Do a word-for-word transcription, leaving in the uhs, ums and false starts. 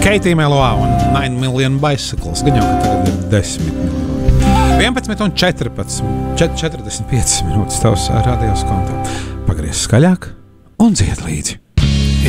Katie Melua un nine million bicycles. Gan jau, ka tagad ir desmit miljoni. vienpadsmit un četrpadsmit. četrdesmit piecas minūtes tavs radios kontā. Pagriez skaļāk un dzied līdzi.